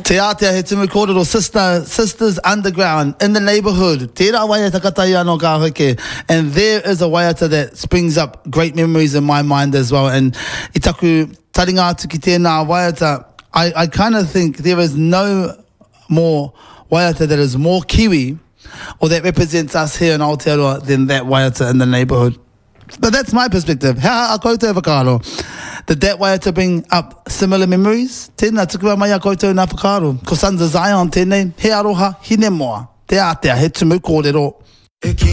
Te Atea he tumu kōrero Sisters Underground in the neighbourhood. Tērā waiata katai anō ka hoike. And there is a waiata that springs up great memories in my mind as well. And I taku taringa atu ki tēnā waiata, I kind of think there is no more waiata that is more Kiwi or that represents us here in Aotearoa than that waiata in the neighbourhood. But that's my perspective. Hea a koutou whakaaro. Did that waiata bring up similar memories? Tēnā tukua mai a koutou nā whakaaro. Ko Sons of Zion tēnei, he aroha, hine moa. Te Atea, he tumu kōrero.